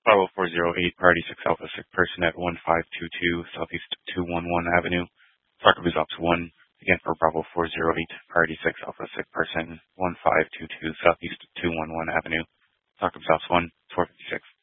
Bravo 408, Priority 6 Alpha 6 person at 1522 Southeast 211 Avenue. Talk with Ops 1. Again for Bravo 408, Priority 6 Alpha 6 person 1522 Southeast 211 Avenue. Talk with Ops 1, 456.